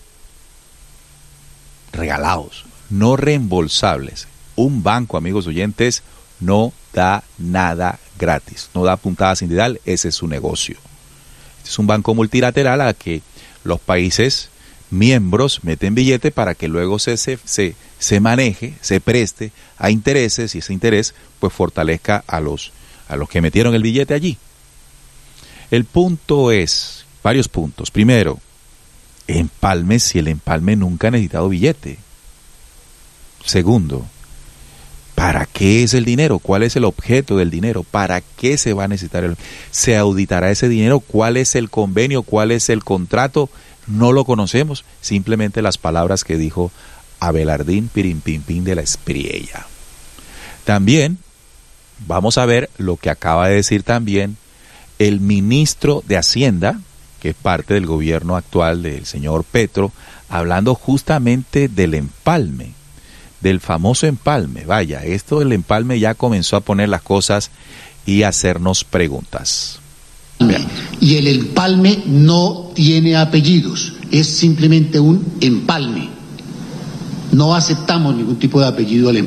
regalados, no reembolsables. Un banco, amigos oyentes, no da nada gratis, no da puntada sin dedal, ese es su negocio. Este es un banco multilateral a que los países miembros meten billete para que luego se, se, se, se maneje, se preste a intereses y ese interés pues fortalezca a los, a los que metieron el billete allí. El punto es, varios puntos. Primero, empalme si el empalme nunca ha necesitado billete. Segundo, ¿para qué es el dinero? ¿Cuál es el objeto del dinero? ¿Para qué se va a necesitar? El... ¿Se auditará ese dinero? ¿Cuál es el convenio? ¿Cuál es el contrato? No lo conocemos. Simplemente las palabras que dijo Abelardín Pirimpimpín de la Espriella. También vamos a ver lo que acaba de decir también el ministro de Hacienda, que es parte del gobierno actual del señor Petro, hablando justamente del empalme. del famoso empalme. Vaya, esto del empalme ya comenzó a poner las cosas y a hacernos preguntas. Veamos. Y el empalme no tiene apellidos, es simplemente un empalme. No aceptamos ningún tipo de apellido al empalme.